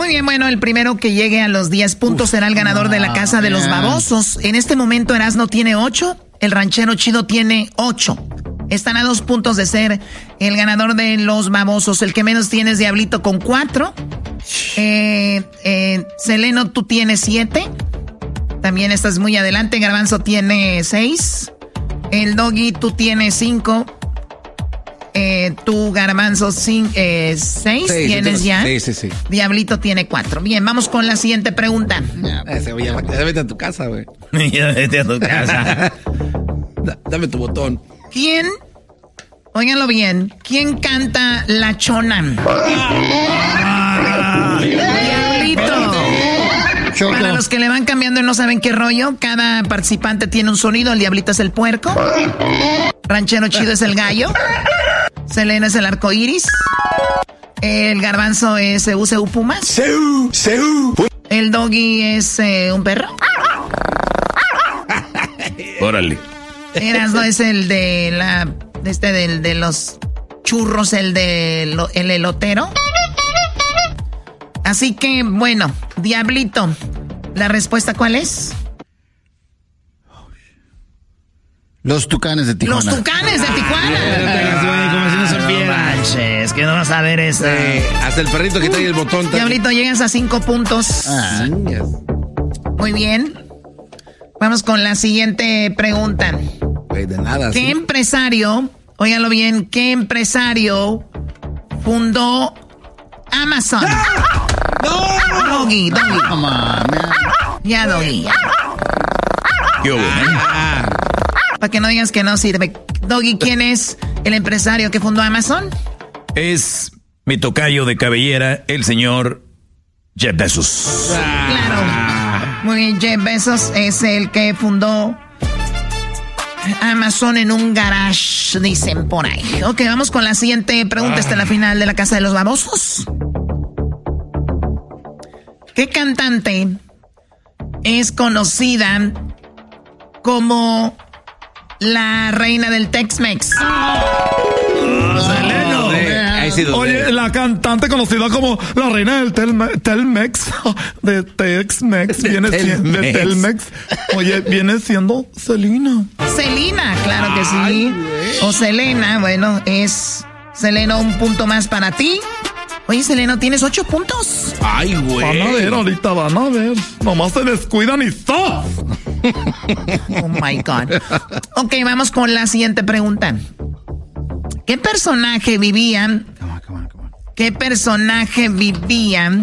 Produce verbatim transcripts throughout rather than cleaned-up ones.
Muy bien, bueno, el primero que llegue a los diez puntos Uf, será el ganador no, de la casa de los babosos. En este momento Erasmo tiene ocho, el ranchero chido tiene ocho. Están a dos puntos de ser el ganador de los babosos. El que menos tiene es Diablito con cuatro. Eh, eh, Seleno, tú tienes siete. También estás muy adelante. Garbanzo tiene seis. El Doggy, tú tienes cinco. Eh, tú, Garbanzo, cinco, eh, seis, seis tienes ya. Sí, sí, sí. Diablito tiene cuatro. Bien, vamos con la siguiente pregunta. Ya, ese, ya, ya vete a tu casa, güey. Ya vete a tu casa. Da, dame tu botón. ¿Quién? Óiganlo bien. ¿Quién canta La Chona? Diablito. Para los que le van cambiando y no saben qué rollo, cada participante tiene un sonido. El Diablito es el puerco. Ranchero Chido es el gallo. Selena es el arco iris. El Garbanzo es U C U Pumas. Seu, seu. El Doggy es eh, un perro. Órale. Erasmo es el de la este del de los churros, el de lo, el elotero. Así que bueno, Diablito, ¿la respuesta cuál es? Los Tucanes de Tijuana. Los Tucanes de Tijuana. Ah, como si no supiera. No manches, que no vas a ver eso. Sí, hasta el perrito que trae el botón. Diablito, llegas a cinco puntos. Ah. Muy bien. Vamos con la siguiente pregunta. Güey, de nada. ¿Qué ¿sí? empresario, óigalo bien, qué empresario fundó Amazon? ¡No! Doggy, Doggy. Come on, Ya, Doggy. ¿Qué hubo, Ah. Para que no digas que no sirve. Doggy, ¿quién es el empresario que fundó Amazon? Es mi tocayo de cabellera, el señor Jeff Bezos. Claro. Muy bien, Jeff Bezos es el que fundó Amazon en un garage, dicen por ahí. Ok, vamos con la siguiente pregunta. Esta es la final de la Casa de los Babosos. ¿Qué cantante es conocida como la reina del Tex-Mex? Seleno. Ahí sí, Oye, la cantante conocida como la reina del Telme- Telmex, de Tex-Mex, viene siendo de Telmex. Oye, viene siendo Selena. Selena, claro que sí. Ay, o Selena, bueno, es Seleno, un punto más para ti. Oye, Seleno, tienes ocho puntos. Ay, güey. Van a ver, ahorita van a ver. Nomás se descuidan y ¡zas! Oh my God. Ok, vamos con la siguiente pregunta. ¿Qué personaje vivía? Come on, come on, come on. ¿Qué personaje vivía?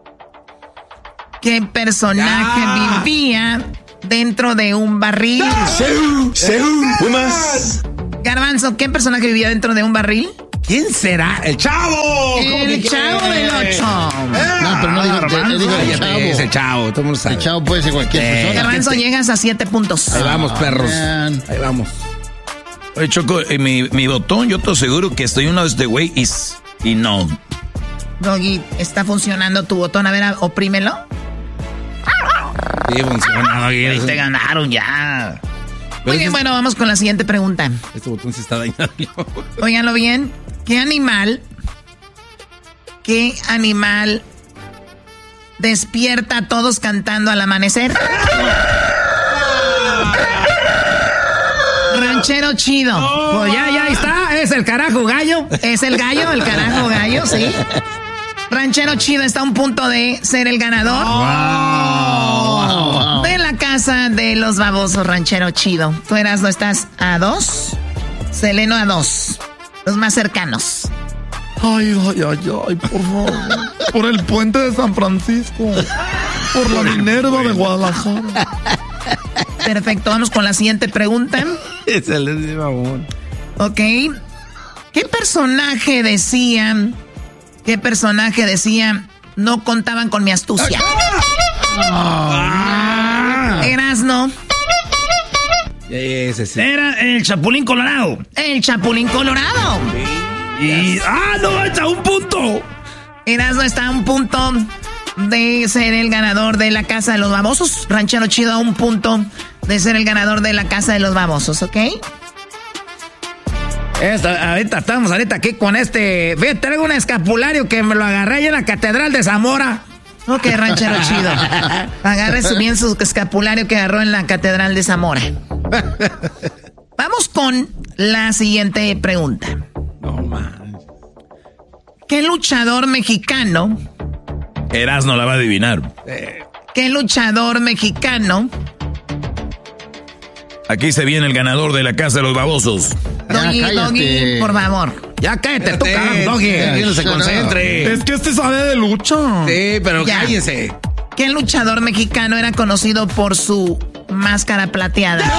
¿Qué personaje Ya. vivía dentro de un barril? Seu, seu. Pumas. Garbanzo, ¿qué personaje vivía dentro de un barril? ¿Quién será? ¡El chavo! El Chavo del Ocho. No, pero no digo, te- digo el chavo. Es el chavo, todo el mundo sabe. El chavo puede ser cualquier Sí. persona. Garbanzo, llegas a siete puntos. Ahí vamos, perros. man. Ahí vamos. Oye, Choco, eh, mi, mi botón, yo te aseguro que estoy uno de este güey y, y no. Doggy, está funcionando tu botón. A ver, a- oprímelo. Sí, funciona. Ahí te ganaron ya. Muy bien, bueno, vamos con la siguiente pregunta. Este botón se está dañando. Óiganlo bien. ¿Qué animal, qué animal despierta a todos cantando al amanecer? Ranchero Chido. Pues ya, ya está, es el carajo gallo. Es el gallo, el carajo gallo, sí. Ranchero Chido está a un punto de ser el ganador de la Casa de los Babosos. Ranchero Chido. Tú, Erasmo, estás a dos. Seleno a dos. Los más cercanos. Ay, ay, ay, ay, por favor. Por el puente de San Francisco. Por la Minerva de Guadalajara. Perfecto, vamos con la siguiente pregunta. Se les dio mamón. Ok. ¿Qué personaje decía? ¿Qué personaje decía? No contaban con mi astucia. Ah. Erasmo. Ese sí. Era el Chapulín Colorado. El Chapulín Colorado. Y. ¡Ah, no! ¡Está un punto! Erasmo está a un punto de ser el ganador de la Casa de los Babosos. Ranchero Chido a un punto de ser el ganador de la Casa de los Babosos, ¿ok? Esta, ahorita estamos ahorita aquí con este. Ve, traigo un escapulario que me lo agarré ahí en la Catedral de Zamora. Ok, ranchero chido. Agarre su bien su escapulario que agarró en la Catedral de Zamora. Vamos con la siguiente pregunta. No, man. ¿Qué luchador mexicano? Erasno la va a adivinar. ¿Qué luchador mexicano? Aquí se viene el ganador de la Casa de los Babosos. Doggy, cállate. Doggy, por favor. Ya cállate tú, Espérate, carajo, Doggy. que no se shut concentre. Es que este sabe de lucha. Sí, pero Ya. cállese. ¿Qué luchador mexicano era conocido por su máscara plateada?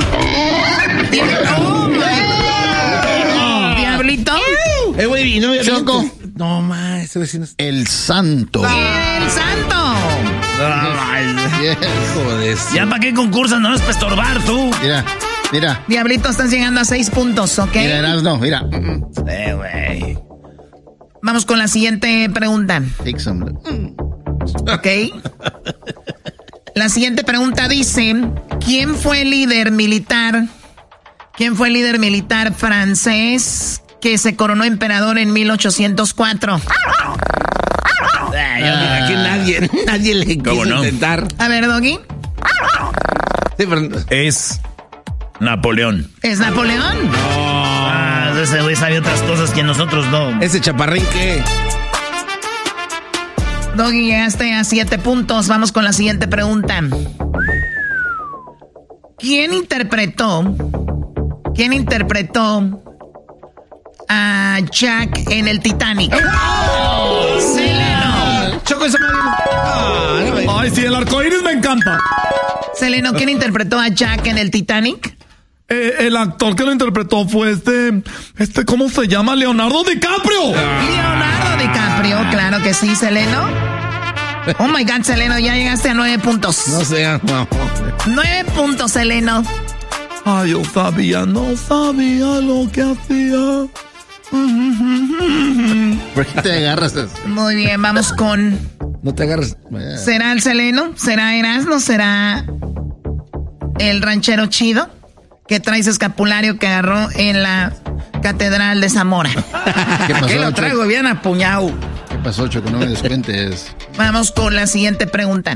Oh, my God. ¿Diablito? Eh, güey, no me Choco. No, ma, ese vecino es... El santo. ¡El santo! Yes. Joder. Ya para qué concursan, no es para estorbar tú. Mira, mira. Diablito, estás llegando a seis puntos, ¿ok? Mira, Erasno, mira. Mm, Eh, güey. Vamos con la siguiente pregunta, Take some. ¿ok? La siguiente pregunta dice, ¿quién fue el líder militar? ¿Quién fue el líder militar francés que se coronó emperador en mil ochocientos cuatro? Ah, aquí nadie, nadie le ¿Cómo quiso no? intentar. A ver, Doggy, Sí, pero... Es Napoleón. ¿es Napoleón? Ah, ese güey sabe otras cosas que nosotros no. Ese chaparrín que... Doggy, llegaste a siete puntos. Vamos con la siguiente pregunta. ¿Quién interpretó? ¿Quién interpretó a Jack en el Titanic? Seleno. Choco, esa madre... Ah, no me- Ay, sí, el arcoíris me encanta. Seleno, ¿quién interpretó a Jack en el Titanic? Eh, el actor que lo interpretó fue este, este, ¿cómo se llama? Leonardo DiCaprio. Leonardo DiCaprio, claro que sí, Seleno. Oh my God, Seleno, ya llegaste a nueve puntos. No sea, no. Nueve puntos, Seleno. Ay, yo sabía, no sabía lo que hacía. ¿Por qué te agarras eso? Muy bien, vamos con... No te agarres. ¿Será el Seleno? ¿Será Erasmo? ¿Será el ranchero chido? Que trae ese escapulario que agarró en la Catedral de Zamora. ¿Qué pasó, Que lo Choco? traigo bien apuñado. ¿Qué pasó, Choco? No me descuentes. Vamos con la siguiente pregunta.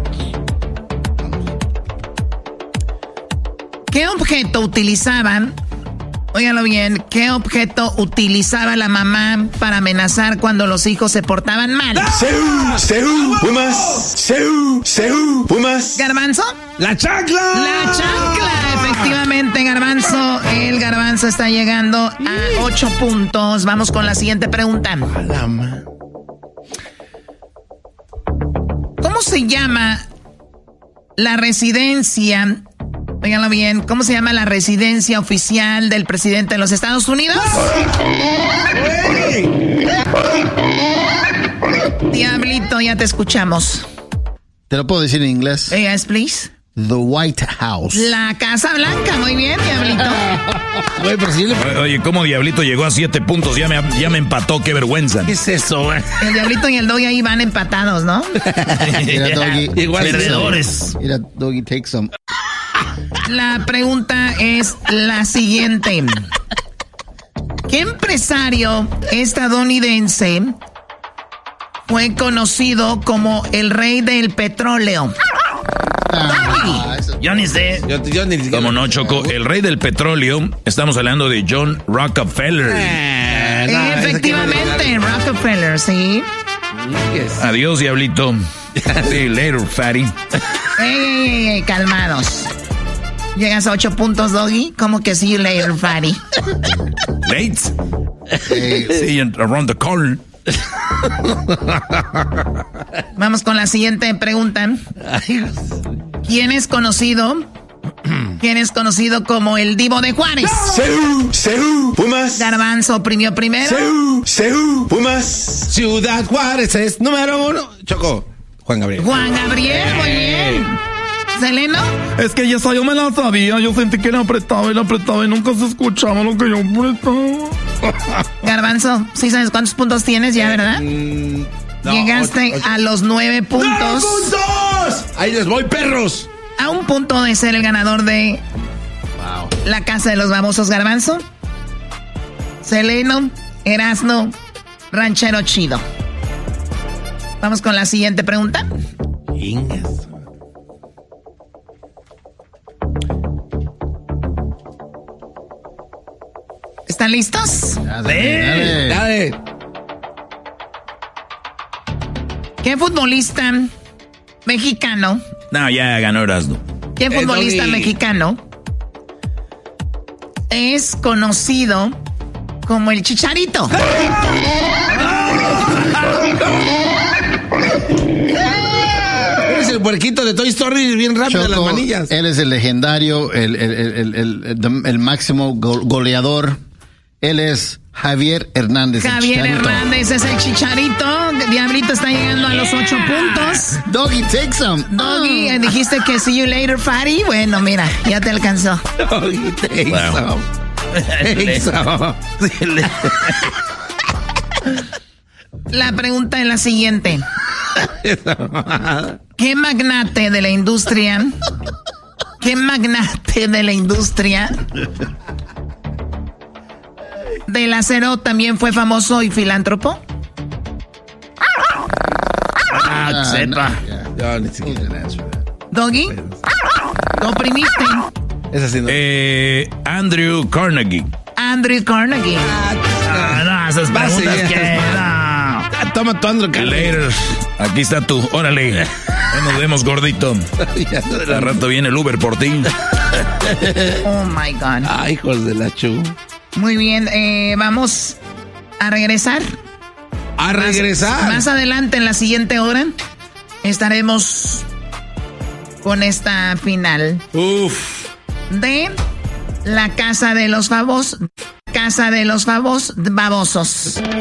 ¿Qué objeto utilizaban? Óigalo bien, ¿qué objeto utilizaba la mamá para amenazar cuando los hijos se portaban mal? Seú, Seú, Pumas. Seú, Seú, Pumas. ¿Garbanzo? ¡La chancla! La chancla, efectivamente, Garbanzo. El Garbanzo está llegando a ocho puntos. Vamos con la siguiente pregunta. La ma- ¿Cómo se llama la residencia? Óiganlo bien, ¿cómo se llama la residencia oficial del presidente de los Estados Unidos? Diablito, ya te escuchamos. ¿Te lo puedo decir en inglés? Yes, please. The White House. La Casa Blanca, muy bien, Diablito. Güey, pero si yo le... Oye, ¿cómo Diablito llegó a siete puntos? Ya me, ya me empató, qué vergüenza. ¿Qué es eso, güey? El Diablito y el Doggy ahí van empatados, ¿no? Mira, Doggy. Igual Perdedores. Mira, Doggy, take some. La pregunta es la siguiente. ¿Qué empresario estadounidense fue conocido como el rey del petróleo? Ah, eso- Yo ni sé. Yo, yo ni siquiera... Como no, Choco, el rey del petróleo, estamos hablando de John Rockefeller. Eh, no, ese que Efectivamente, me- Rockefeller, sí. ¿Qué es? Adiós, Diablito. See you later, fatty. Ey, ey, ey, calmados. Llegas a ocho puntos, Doggy. ¿Cómo que sí, later, fatty? Late. Hey, See you around the corner. Vamos con la siguiente pregunta. ¿Quién es conocido? ¿Quién es conocido como el Divo de Juárez? Seú, Seú, Pumas. Garbanzo oprimió primero. Seú, Seú, Pumas. Ciudad Juárez es número uno. Choco, Juan Gabriel. Juan Gabriel, muy bien. ¿Seleno? Es que ya esa yo me la sabía. Yo sentí que le apretaba y le apretaba y nunca se escuchaba lo que yo apretaba. Garbanzo, ¿sí sabes cuántos puntos tienes ya, verdad? Mm, no, Llegaste ocho- ocho- a los nueve puntos. ¡Nueve puntos! Ahí les voy, perros. A un punto de ser el ganador de la Casa de los Babosos, Garbanzo. Seleno, Erasno, Ranchero Chido. Vamos con la siguiente pregunta. Ingas. ¿Están listos? Dale, dale. Dale. ¿Qué futbolista mexicano? No, ya ganó Erasmo. ¿Qué Eh, futbolista Doggy. mexicano es conocido como el Chicharito? Eres el puerquito de Toy Story bien rápido de las Choco, manillas. él es el legendario, el, el, el, el, el, el- el máximo go- goleador. Él es Javier Hernández. el Javier Chicharito. Hernández es el Chicharito. Diablito está llegando a los ocho puntos. Doggy, take some. Doggy, eh, dijiste que see you later, Fatty. Bueno, mira, ya te alcanzó. Doggy, take Wow. some. Take some. La pregunta es la siguiente. ¿Qué magnate de la industria? ¿Qué magnate de la industria del acero también fue famoso y filántropo? Ah, sepa. Yo ni siquiera. Doggy, lo oprimiste. Esa sí no. Eh, Andrew Carnegie. Andrew Carnegie. Ah, no, esas Base, preguntas ya. que... No. Ah, toma tu Andrew Later. Aquí está tú. Órale. Ahí nos vemos, gordito. Al rato viene el Uber por ti. Oh my God. Ay, hijos de la chu. Muy bien, eh, vamos a regresar. A regresar. Más adelante, en la siguiente hora, estaremos con esta final Uf. de la Casa de los Favos, Casa de los Favos Babosos.